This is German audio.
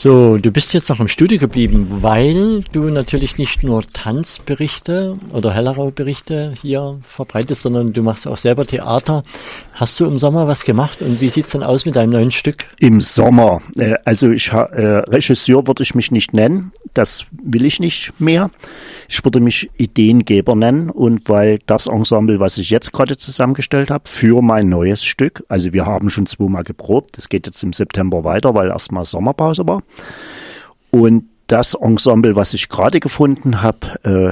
So, du bist jetzt noch im Studio geblieben, weil du natürlich nicht nur Tanzberichte oder Hellerau-Berichte hier verbreitest, sondern du machst auch selber Theater. Hast du im Sommer was gemacht und wie sieht's denn aus mit deinem neuen Stück? Im Sommer, Regisseur würde ich mich nicht nennen, das will ich nicht mehr. Ich würde mich Ideengeber nennen und weil das Ensemble, was ich jetzt gerade zusammengestellt habe, für mein neues Stück, also wir haben schon 2-mal geprobt, das geht jetzt im September weiter, weil erstmal Sommerpause war. Und das Ensemble, was ich gerade gefunden habe,